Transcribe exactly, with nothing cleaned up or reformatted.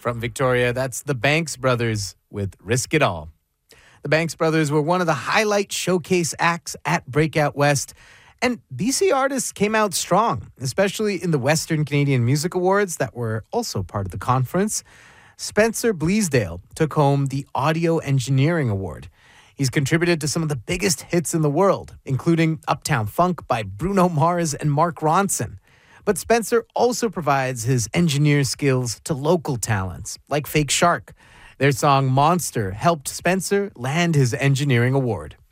From Victoria, that's the Banks Brothers with Risk It All. The Banks Brothers were one of the highlight showcase acts at Breakout West, and B C artists came out strong, especially in the Western Canadian Music Awards that were also part of the conference. Spencer Bleasdale took home the Audio Engineering Award. He's contributed to some of the biggest hits in the world, including Uptown Funk by Bruno Mars and Mark Ronson. But Spencer also provides his engineer skills to local talents, like Fake Shark. Their song Monster helped Spencer land his engineering award.